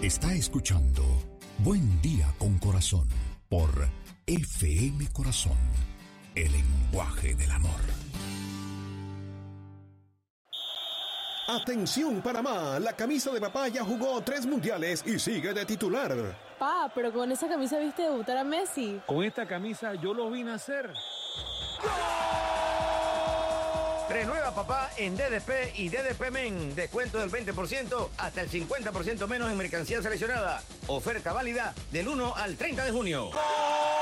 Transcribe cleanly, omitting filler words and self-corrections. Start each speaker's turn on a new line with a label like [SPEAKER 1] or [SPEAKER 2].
[SPEAKER 1] Está escuchando Buen Día con Corazón por FM Corazón, el lenguaje del amor.
[SPEAKER 2] Atención Panamá, la camisa de papá ya jugó 3 mundiales y sigue de titular.
[SPEAKER 3] Pa, pero con esa camisa viste debutar a Messi.
[SPEAKER 4] Con esta camisa yo lo vi nacer.
[SPEAKER 5] Renueva papá en DDP y DDP Men. Descuento del 20% hasta el 50% menos en mercancía seleccionada. Oferta válida del 1 al 30 de junio.